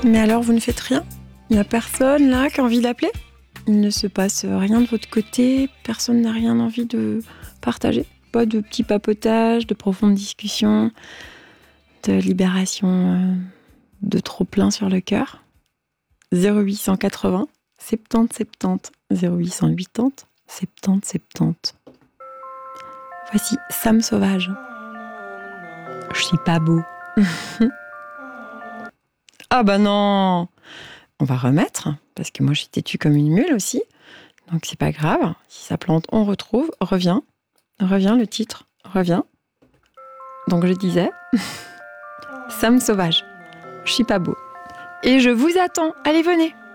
Mais alors, vous ne faites rien? Il n'y a personne là qui a envie d'appeler? Il ne se passe rien de votre côté? Personne n'a rien envie de partager? Pas de petits papotages, de profondes discussions, de libération de trop-plein sur le cœur? 0880 70 70 0880 70 70. Voici Sam Sauvage. Je suis pas beau. Ah bah non! On va remettre, parce que moi je suis têtue comme une mule aussi. Donc c'est pas grave. Si ça plante, on retrouve. Reviens le titre. Reviens. Donc je disais, Sam Sauvage. Je suis pas beau. Et je vous attends. Allez, venez!